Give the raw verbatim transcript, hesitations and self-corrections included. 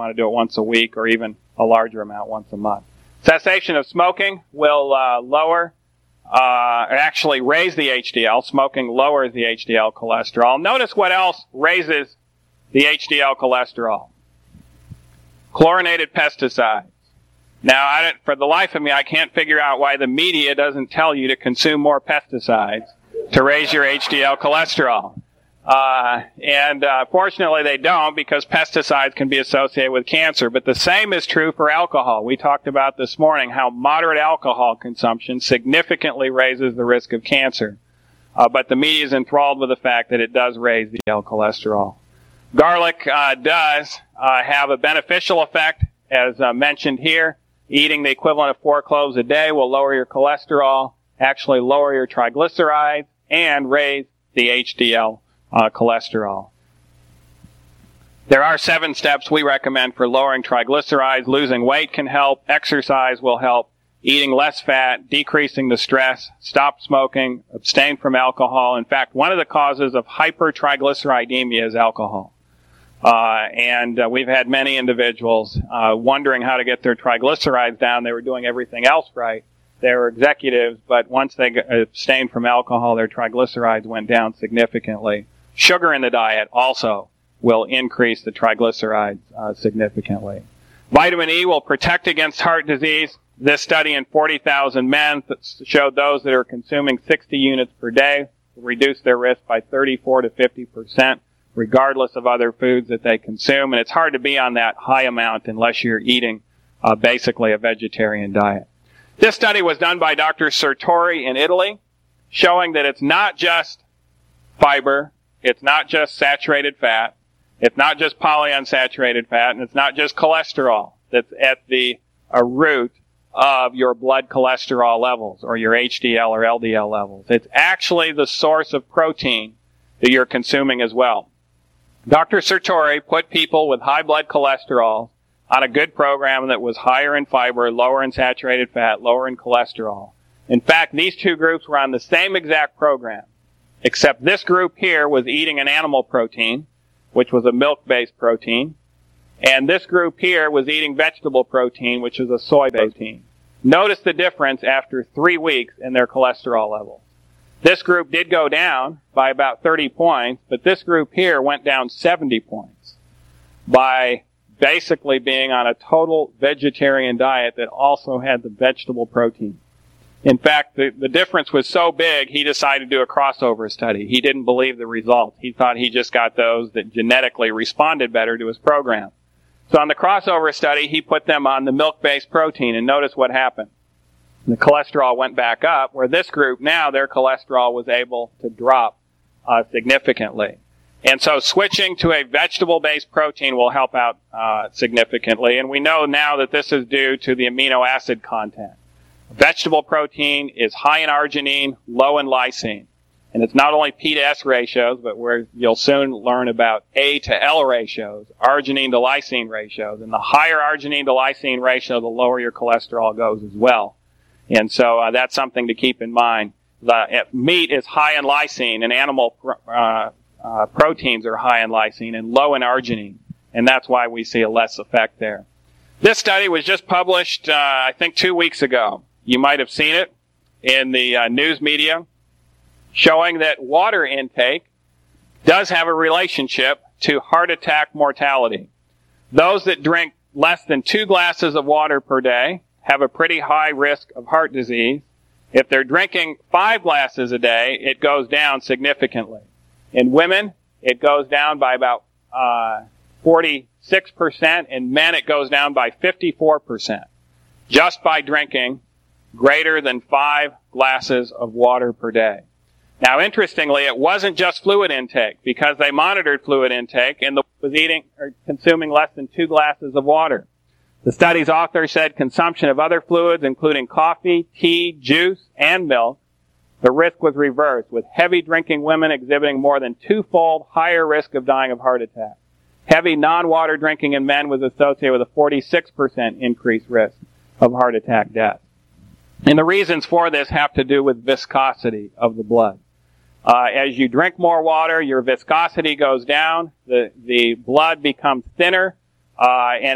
want to do it once a week or even a larger amount once a month. Cessation of smoking will uh, lower, uh, actually raise the H D L. Smoking lowers the H D L cholesterol. Notice what else raises the H D L cholesterol. Chlorinated pesticides. Now, I don't, for the life of me, I can't figure out why the media doesn't tell you to consume more pesticides to raise your H D L cholesterol. Uh, and uh, fortunately they don't, because pesticides can be associated with cancer. But the same is true for alcohol. We talked about this morning how moderate alcohol consumption significantly raises the risk of cancer. Uh, but the media is enthralled with the fact that it does raise the L cholesterol. Garlic uh, does uh, have a beneficial effect, as uh, mentioned here. Eating the equivalent of four cloves a day will lower your cholesterol, actually lower your triglycerides, and raise the H D L uh, cholesterol. There are seven steps we recommend for lowering triglycerides. Losing weight can help. Exercise will help. Eating less fat, decreasing the stress, stop smoking, abstain from alcohol. In fact, one of the causes of hypertriglyceridemia is alcohol. Uh, and uh, we've had many individuals uh, wondering how to get their triglycerides down. They were doing everything else right. They were executives, but once they abstained from alcohol, their triglycerides went down significantly. Sugar in the diet also will increase the triglycerides uh, significantly. Vitamin E will protect against heart disease. This study in forty thousand men showed those that are consuming sixty units per day reduce their risk by thirty-four to fifty percent. Regardless of other foods that they consume. And it's hard to be on that high amount unless you're eating uh, basically a vegetarian diet. This study was done by Doctor Sartori in Italy, showing that it's not just fiber, it's not just saturated fat, it's not just polyunsaturated fat, and it's not just cholesterol that's at the uh, root of your blood cholesterol levels or your H D L or L D L levels. It's actually the source of protein that you're consuming as well. Doctor Sartori put people with high blood cholesterol on a good program that was higher in fiber, lower in saturated fat, lower in cholesterol. In fact, these two groups were on the same exact program, except this group here was eating an animal protein, which was a milk-based protein, and this group here was eating vegetable protein, which is a soy protein. Notice the difference after three weeks in their cholesterol levels. This group did go down by about thirty points, but this group here went down seventy points by basically being on a total vegetarian diet that also had the vegetable protein. In fact, the, the difference was so big, he decided to do a crossover study. He didn't believe the results. He thought he just got those that genetically responded better to his program. So on the crossover study, he put them on the milk-based protein, and notice what happened. The cholesterol went back up, where this group now, their cholesterol was able to drop uh, significantly. And so switching to a vegetable-based protein will help out uh, significantly. And we know now that this is due to the amino acid content. Vegetable protein is high in arginine, low in lysine. And it's not only P to S ratios, but where you'll soon learn about A to L ratios, arginine to lysine ratios. And the higher arginine to lysine ratio, the lower your cholesterol goes as well. And so uh, that's something to keep in mind. The uh, meat is high in lysine, and animal uh, uh, proteins are high in lysine and low in arginine, and that's why we see a less effect there. This study was just published, uh, I think, two weeks ago. You might have seen it in the uh, news media, showing that water intake does have a relationship to heart attack mortality. Those that drink less than two glasses of water per day have a pretty high risk of heart disease. If they're drinking five glasses a day, it goes down significantly. In women, it goes down by about uh, forty-six percent. In men, it goes down by fifty-four percent, just by drinking greater than five glasses of water per day. Now, interestingly, it wasn't just fluid intake, because they monitored fluid intake and the was eating or consuming less than two glasses of water. The study's author said consumption of other fluids, including coffee, tea, juice, and milk, the risk was reversed, with heavy drinking women exhibiting more than twofold higher risk of dying of heart attack. Heavy non-water drinking in men was associated with a forty-six percent increased risk of heart attack death. And the reasons for this have to do with viscosity of the blood. Uh, as you drink more water, your viscosity goes down, the, the blood becomes thinner, Uh, and